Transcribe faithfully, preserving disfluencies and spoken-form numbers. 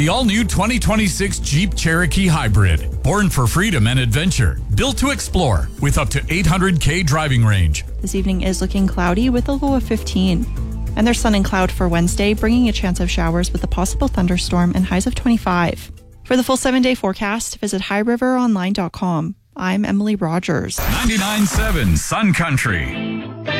The all-new twenty twenty-six Jeep Cherokee Hybrid. Born for freedom and adventure. Built to explore with up to eight hundred K driving range. This evening is looking cloudy with a low of fifteen. And there's sun and cloud for Wednesday, bringing a chance of showers with a possible thunderstorm and highs of twenty-five. For the full seven-day forecast, visit high river online dot com. I'm Emily Rogers. ninety-nine point seven Sun Country.